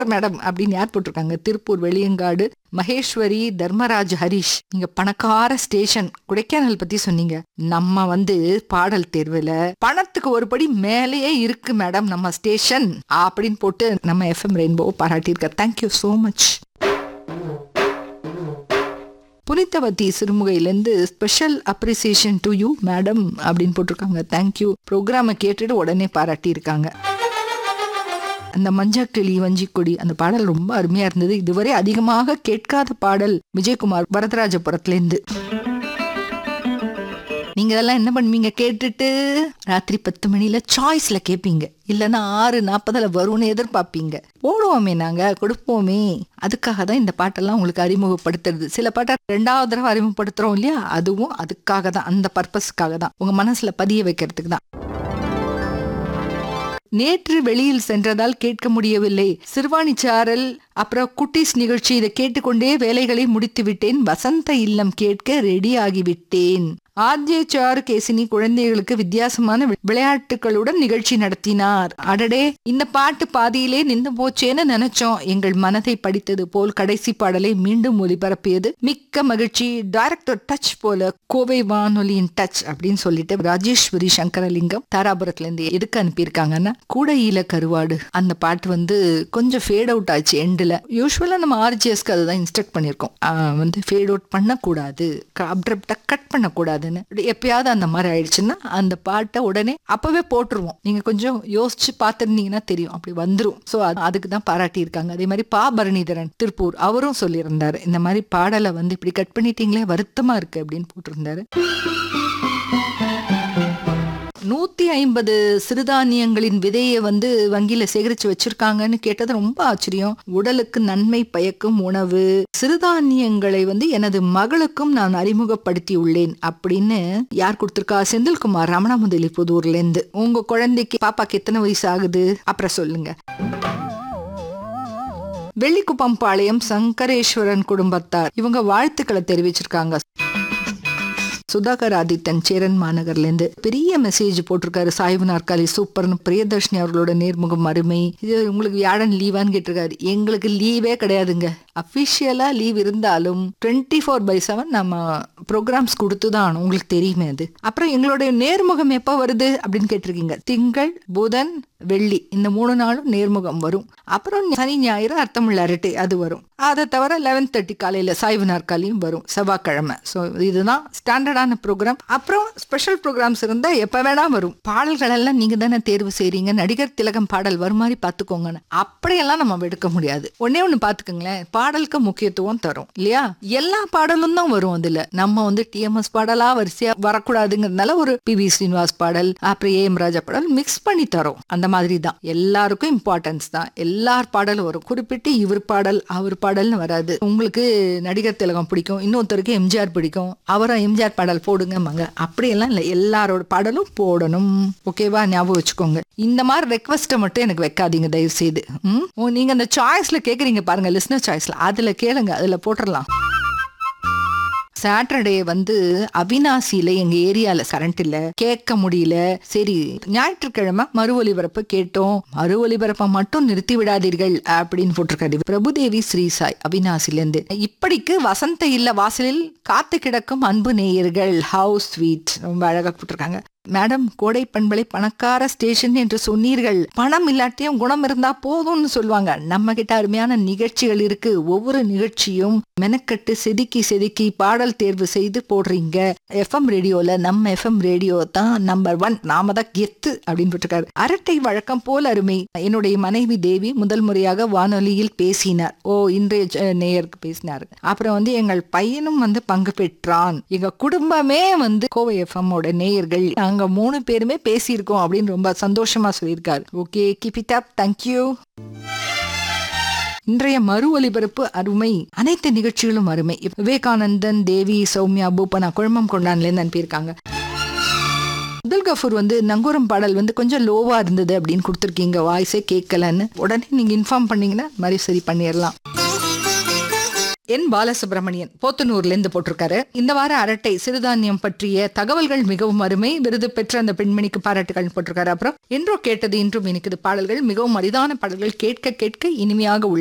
Madam அப்படின்னு யார் போட்டிருக்காங்க? திருப்பூர் வெளியங்காடு மகேஸ்வரி தர்மராஜ் ஹரிஷ். நீங்க பணக்கார ஸ்டேஷன் கொடைக்கானல் பத்தி சொன்னீங்க. நம்ம பாடல் தேர்வுல பணத்துக்கு ஒரு படி மேலேயே இருக்கு மேடம் நம்ம ஸ்டேஷன் அப்படின்னு போட்டு நம்ம FM rainbow பாராட்டியிருக்கார். Thank you so much. Punithavathi சிறுமுகையிலேருந்து special appreciation to you madam அப்படின்னு போட்டிருக்காங்க. தேங்க்யூ. ப்ரோக்ராமை கேட்டுட்டு உடனே பாராட்டியிருக்காங்க. அந்த மஞ்சக்கிளி வஞ்சிக்கொடி அந்த பாடல் ரொம்ப அருமையா இருந்தது. இதுவரை அதிகமாக கேட்காத பாடல். விஜயகுமார் வரதராஜபுரத்துலேருந்து. நீங்க இதெல்லாம் என்ன பண்ணுவீங்க? கேட்டுட்டு ராத்திரி 10 மணில சாய்ஸ்ல கேட்பீங்க, இல்லைன்னா 6:40 வரும்னு எதிர்பார்ப்பீங்க. போடுவோமே, நாங்க கொடுப்போமே. அதுக்காக தான் இந்த பாட்டெல்லாம் உங்களுக்கு அறிமுகப்படுத்துறது. சில பாட்டை 2வது தடவை அறிமுகப்படுத்துறோம் இல்லையா, அதுவும் அதுக்காக தான், அந்த பர்பஸ்க்காக தான், உங்க மனசுல பதிய வைக்கிறதுக்கு தான். நேற்று வெளியில் சென்றதால் கேட்க முடியவில்லை. சிறுவாணி சாரல், அப்புறம் குட்டீஸ் நிகழ்ச்சி, இதை கேட்டுக்கொண்டே வேலைகளை முடித்து விட்டேன். வசந்த இல்லம் கேட்க ரெடி ஆகிவிட்டேன். ஆர்ஜே கேசினி குழந்தைகளுக்கு வித்தியாசமான விளையாட்டுகளுடன் நிகழ்ச்சி நடத்தினார். அடடே, இந்த பாட்டு பாதியிலே நின்று போச்சேன்னு நினைச்சோம். எங்கள் மனதை படித்தது போல் கடைசி பாடலை மீண்டும் ஒலிபரப்பியது மிக்க மகிழ்ச்சி. டைரக்டர் டச் போல கோவை வானொலியின் டச் அப்படின்னு சொல்லிட்டு ராஜேஸ்வரி சங்கரலிங்கம் தாராபுரத்துல இருந்து எதுக்கு அனுப்பியிருக்காங்கன்னா, கூடையில கருவாடு அந்த பாட்டு கொஞ்சம் ஃபேட் அவுட் ஆச்சு எண்டில். யூஸ்வலா நம்ம ஆர்ஜிஎஸ்க்கு அதுதான் இன்ஸ்ட்ரக்ட் பண்ணியிருக்கோம், ஃபேட் அவுட் பண்ணக்கூடாது, அப்ரப்டா கட் பண்ணக்கூடாது. எப்பயாவது அந்த மாதிரி ஆயிடுச்சுன்னா அந்த பாட்டை உடனே அப்பவே போட்டுருவோம். நீங்க கொஞ்சம் யோசிச்சு பார்த்துருந்தீங்கன்னா தெரியும், அப்படி வந்துரும். சோ அதுக்கு தான் பாராட்டி இருக்காங்க. அதே மாதிரி பரணிதரன் திருப்பூர் அவரும் சொல்லியிருந்தாரு, இந்த மாதிரி பாடலை இப்படி கட் பண்ணிட்டீங்களே வருத்தமா இருக்கு அப்படின்னு போட்டிருந்தாரு. 150 சிறுதானியங்களின் விதையை வங்கியில சேகரிச்சு வச்சிருக்காங்கன்னு கேட்டது ரொம்ப ஆச்சரியம். உடலுக்கு நன்மை பயக்கும் உணவு சிறுதானியங்களை எனது மகளுக்கும் நான் அறிமுகப்படுத்தி உள்ளேன் அப்படின்னு யார் கொடுத்திருக்கா? செந்தில்குமார் ரமணாமுதலி புதூர்ல இருந்து. உங்க குழந்தைக்கு பாப்பாக்கு எத்தனை வயசு ஆகுது? அப்புறம் சொல்லுங்க. வெள்ளிக்குப்பம் பாளையம் சங்கரேஸ்வரன் குடும்பத்தார் இவங்க வாழ்த்துக்களை தெரிவிச்சிருக்காங்க. சுதாகர் ஆதித்தன் சேரன் மாநகர்ல இருந்து பெரிய மெசேஜ் போட்டிருக்காரு. சாய்வு நாற்காலி சூப்பர்னு. பிரியதர்ஷினி அவர்களோட நேர்முகம் அருமை. இது உங்களுக்கு வியாழன் லீவான்னு கேட்டிருக்காரு. எங்களுக்கு லீவே கிடையாதுங்க. அபிஷியலா லீவ் இருந்தாலும் 24/7 நம்ம ப்ரோக்ராம்ஸ் கொடுத்துதான், உங்களுக்கு தெரியுமே அது. அப்புறம் எங்களுடைய நேர்முகம் எப்ப வருது அப்படின்னு கேட்டிருக்கீங்க. திங்கள் புதன் வெள்ளி இந்த 3 நாளும் நேர்முகம் வரும். அப்புறம் சனி ஞாயிறு அர்த்தமுள்ள அரட்டை அது வரும். அதை தவிர 11:30 காலையில சாய்வு நாற்காலியும் வரும் செவ்வாய்க்கிழமை. ஸோ இதுதான் ஸ்டாண்டர்டான ப்ரோக்ராம். அப்புறம் ஸ்பெஷல் ப்ரோக்ராம்ஸ் இருந்தா எப்ப வேணா வரும். பாடல்கள் எல்லாம் நீங்க தானே தேர்வு செய்றீங்க. நடிகர் திலகம் பாடல் வரும் மாதிரி பாத்துக்கோங்கன்னு அப்படியெல்லாம் நம்ம எடுக்க முடியாது. ஒண்ணு பாத்துக்கோங்களேன், பாடலுக்கு முக்கியத்துவம் தரும் இல்லையா? எல்லா பாடலும் தான் வரும். அதுல நம்ம டிஎம்எஸ் பாடலா வரிசையா வரக்கூடாதுங்கிறதுனால ஒரு PV ஸ்ரீனிவாஸ் பாடல், அப்புறம் AM ராஜா பாடல் மிக்ஸ் பண்ணி தரோம். அந்த மாதிரி தான் எல்லாருக்கும் இம்பார்ட்டன்ஸ் தான். எல்லார் பாடலும் வரும். குறிப்பிட்டு இவர் பாடல் அவர் பாடல்னு வராது. உங்களுக்கு நடிகர் திலகம் பிடிக்கும், இன்னொருத்தருக்கு எம்ஜிஆர் பிடிக்கும், அவரும் எம்ஜிஆர் பாடல் போடுங்க. அப்படியெல்லாம் இல்லை, எல்லாரோட பாடலும் போடணும். ஓகேவா? ஞாபகம் வச்சுக்கோங்க. இந்த மாதிரி ரெக்வஸ்ட்டை மட்டும் எனக்கு வைக்காதீங்க தயவு செய்து. நீங்க அந்த சாய்ஸ்ல கேக்குறீங்க பாருங்க, லிஸ்னர் சாய்ஸ்ல, அதுல கேளுங்க, அதுல போட்டுடலாம். சாட்டர்டே அவினாசியில எங்க ஏரியால கரண்ட் இல்ல, கேட்க முடியல. சரி, ஞாயிற்றுக்கிழமை மறு ஒலிபரப்பு கேட்டோம். மறு ஒலிபரப்பை மட்டும் நிறுத்தி விடாதீர்கள் அப்படின்னு போட்டிருக்காரு பிரபுதேவி ஸ்ரீசாய் அவினாசில இருந்து. இப்படிக்கு வசந்த இல்ல வாசலில் காத்து கிடக்கும் அன்பு நேயர்கள். ஹவுஸ் ஸ்வீட் ரொம்ப அழகா போட்டிருக்காங்க. மேடம், கோடை பண்பலை பணக்கார ஸ்டேஷன் என்று சொன்னீர்கள். பணம் இல்லாட்டியும் குணம் இருந்தா போதும்னு சொல்லுவாங்க. நம்ம கிட்ட அருமையான நிகழ்ச்சிகள் இருக்கு. ஒவ்வொரு நிகழ்ச்சியும் மெனக்கட்டு செதுக்கி பாடல் தேர்வு செய்து போடுறீங்க. FM ரேடியோல நம்ம FM ரேடியோ தான் நம்பர் 1, நாம தான் கெத்து அப்படின்னு போட்டிருக்காரு. அரட்டை வழக்கம் போல் அருமை. என்னுடைய மனைவி தேவி முதல் முறையாக வானொலியில் பேசினார். இன்றைய நேயருக்கு பேசினார். அப்புறம் எங்கள் பையனும் பங்கு பெற்றான். எங்க குடும்பமே கோவை FM ஓட நேயர்கள். நாங்க 3 பேருமே பேசியிருக்கோம் அப்படின்னு ரொம்ப சந்தோஷமா சொல்லியிருக்காரு. Okay, keep it up. Thank you. இன்றைய மறு ஒலிபரப்பு அருமை. அனைத்து நிகழ்ச்சிகளும் அருமை. விவேகானந்தன், தேவி, சௌமியா, பூப்பனா குழம்பம் கொண்டான்ல இருந்து அனுப்பியிருக்காங்க. அப்துல் கஃபூர் நங்கூரம் பாடல் கொஞ்சம் லோவா இருந்தது அப்படின்னு கொடுத்துருக்கீங்க, வாய்ஸே கேட்கலன்னு. உடனே நீங்க இன்ஃபார்ம் பண்ணீங்கன்னா மாதிரி சரி பண்ணிடலாம். என் பாலசுப்ரமணியன் போத்தனூர்ல இருந்து போட்டிருக்காரு. இந்த வார அரட்டை சிறுதானியம் பற்றிய தகவல்கள் மிகவும் அருமை, விருது பெற்ற அந்த பெண்மணிக்கு பாராட்டுகள் போட்டிருக்காரு. அப்புறம் என்றோ கேட்டது இன்றும் இனிக்குது பாடல்கள் மிகவும் அரிதான பாடல்கள், கேட்க கேட்க இனிமையாக